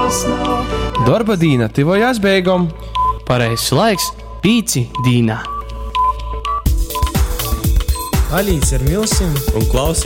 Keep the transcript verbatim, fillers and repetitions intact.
Darba dīna tivojās beigom. Pareizs laiks pīci dīnā. Alīts ar milsim un klausī